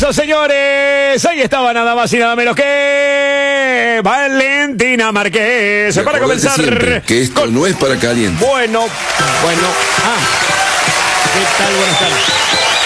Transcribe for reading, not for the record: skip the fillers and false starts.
aplausos, señores. Ahí estaba nada más y nada menos que Valentina Márquez. Para comenzar siempre que esto no es para caliente. Bueno. ¿Qué tal? Buenas tardes.